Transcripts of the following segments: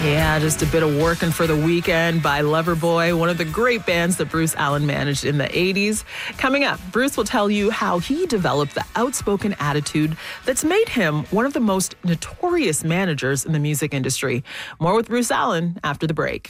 Yeah, just a bit of Working for the Weekend by Loverboy, one of the great bands that Bruce Allen managed in the 80s. Coming up, Bruce will tell you how he developed the outspoken attitude that's made him one of the most notorious managers in the music industry. More with Bruce Allen after the break.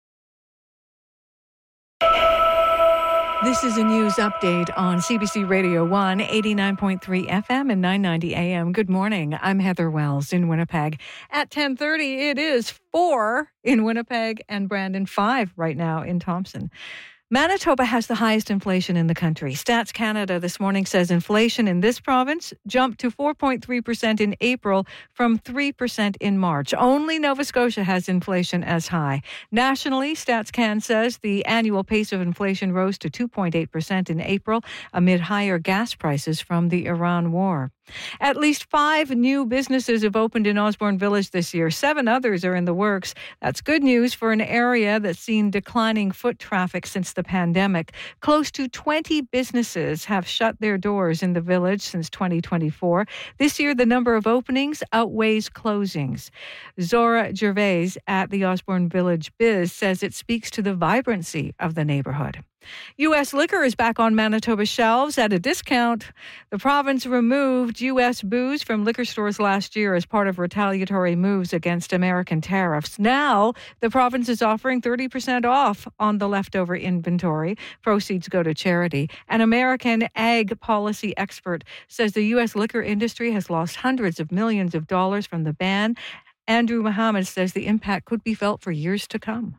This is a news update on CBC Radio 1, 89.3 FM and 990 AM. Good morning. I'm Heather Wells in Winnipeg. At 10:30, it is 4 in Winnipeg and Brandon 5 right now in Thompson. Manitoba has the highest inflation in the country. Stats Canada this morning says inflation in this province jumped to 4.3% in April from 3% in March. Only Nova Scotia has inflation as high. Nationally, Stats Can says the annual pace of inflation rose to 2.8% in April amid higher gas prices from the Iran war. At least 5 new businesses have opened in Osborne Village this year. 7 others are in the works. That's good news for an area that's seen declining foot traffic since the pandemic. Close to 20 businesses have shut their doors in the village since 2024. This year, the number of openings outweighs closings. Zora Gervais at the Osborne Village Biz says it speaks to the vibrancy of the neighborhood. U.S. liquor is back on Manitoba's shelves at a discount. The province removed U.S. booze from liquor stores last year as part of retaliatory moves against American tariffs. Now, the province is offering 30% off on the leftover inventory. Proceeds go to charity. An American ag policy expert says the U.S. liquor industry has lost hundreds of millions of dollars from the ban. Andrew Mohammed says the impact could be felt for years to come.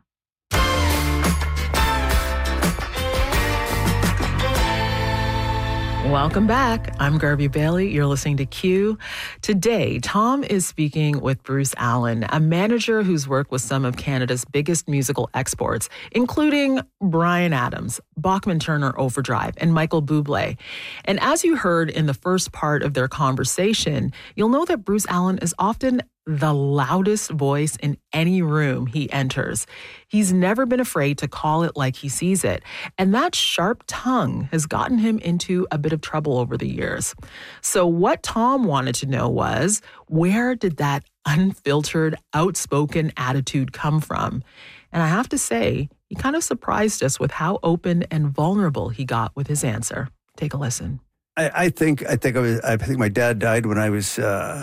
Welcome back. I'm Garvey Bailey. You're listening to Q. Today, Tom is speaking with Bruce Allen, a manager who's worked with some of Canada's biggest musical exports, including Bryan Adams, Bachman Turner Overdrive, and Michael Bublé. And as you heard in the first part of their conversation, you'll know that Bruce Allen is often the loudest voice in any room he enters. He's never been afraid to call it like he sees it. And that sharp tongue has gotten him into a bit of trouble over the years. So what Tom wanted to know was, where did that unfiltered, outspoken attitude come from? And I have to say, he kind of surprised us with how open and vulnerable he got with his answer. Take a listen. I think my dad died when I was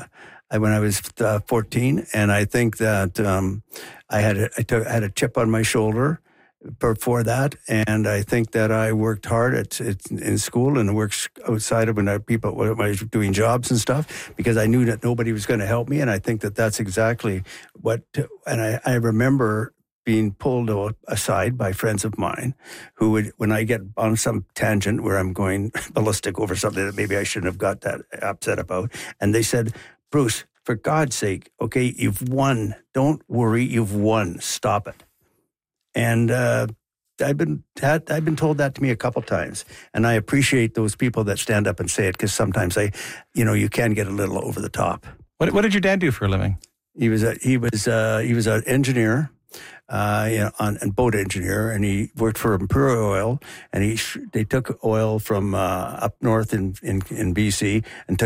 14, and I think that I had a chip on my shoulder before that, and I think that I worked hard in school and worked outside of when I was doing jobs and stuff, because I knew that nobody was going to help me, and I think that that's exactly what. And I remember being pulled aside by friends of mine who would, when I get on some tangent where I'm going ballistic over something that maybe I shouldn't have got that upset about, and they said, "Bruce, for God's sake, okay, you've won. Don't worry, you've won. Stop it." And I've been told that to me a couple times, and I appreciate those people that stand up and say it, because sometimes you can get a little over the top. What did your dad do for a living? He was an engineer. And boat engineer, and he worked for Imperial Oil, and they took oil from up north in BC and took